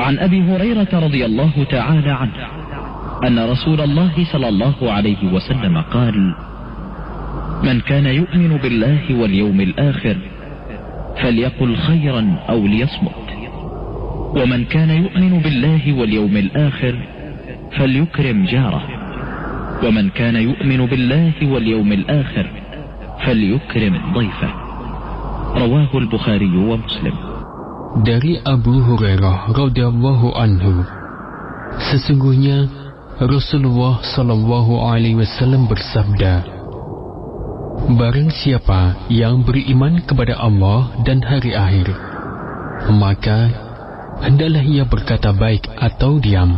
وعن أبي هريرة رضي الله تعالى عنه أن رسول الله صلى الله عليه وسلم قال: من كان يؤمن بالله واليوم الآخر فليقل خيرا أو ليصمت، ومن كان يؤمن بالله واليوم الآخر فليكرم جاره، ومن كان يؤمن بالله واليوم الآخر فليكرم ضيفه. رواه البخاري ومسلم. Dari Abu Hurairah radhiyallahu anhu, sesungguhnya Rasulullah sallallahu alaihi wasallam bersabda, barang siapa yang beriman kepada Allah dan hari akhir, maka hendaklah ia berkata baik atau diam.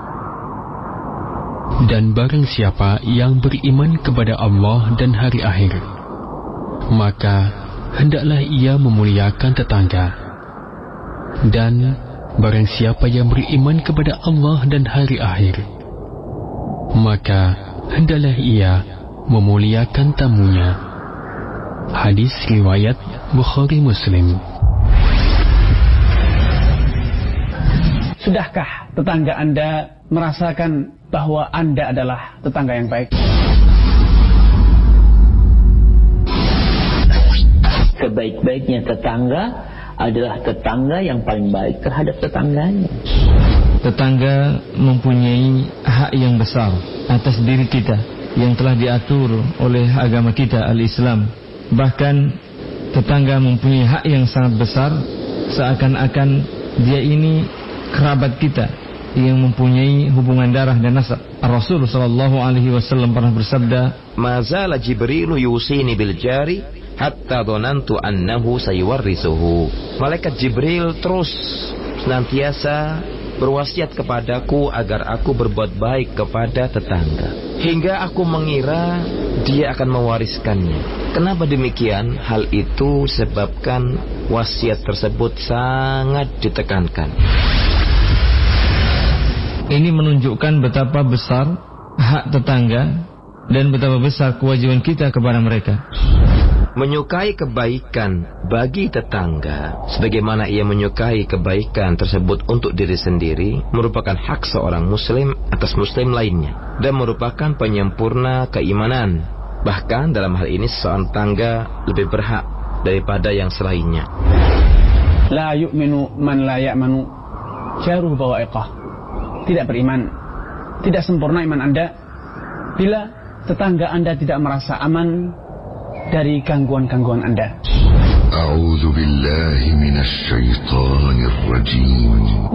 Dan barang siapa yang beriman kepada Allah dan hari akhir, maka hendaklah ia memuliakan tetangga. Dan barang siapa yang beriman kepada Allah dan hari akhir, maka hendaklah ia memuliakan tamunya. Hadis riwayat Bukhari Muslim. Sudahkah tetangga Anda merasakan bahwa Anda adalah tetangga yang baik? Sebaik-baiknya tetangga adalah tetangga yang paling baik terhadap tetangganya. Tetangga mempunyai hak yang besar atas diri kita yang telah diatur oleh agama kita, al-Islam. Bahkan tetangga mempunyai hak yang sangat besar, seakan-akan dia ini kerabat kita yang mempunyai hubungan darah dan nasab. Rasul sallallahu alaihi wasallam pernah bersabda, "Mazala Jibrilu yusini bil jari hatta dhanantu annahu sayuwarrisuhu." Malaikat Jibril terus senantiasa berwasiat kepadaku agar aku berbuat baik kepada tetangga, hingga aku mengira dia akan mewariskannya. Kenapa demikian? Hal itu sebabkan wasiat tersebut sangat ditekankan. Ini menunjukkan betapa besar hak tetangga dan betapa besar kewajiban kita kepada mereka. Menyukai kebaikan bagi tetangga sebagaimana ia menyukai kebaikan tersebut untuk diri sendiri merupakan hak seorang muslim atas muslim lainnya dan merupakan penyempurna keimanan. Bahkan dalam hal ini seorang tetangga lebih berhak daripada yang selainnya. La yu'minu man la ya'manu jaruhu bawa'iqah. Tidak beriman, tidak sempurna iman Anda bila tetangga Anda tidak merasa aman dari gangguan-gangguan Anda. A'udzu billahi minasy syaithanir rajim.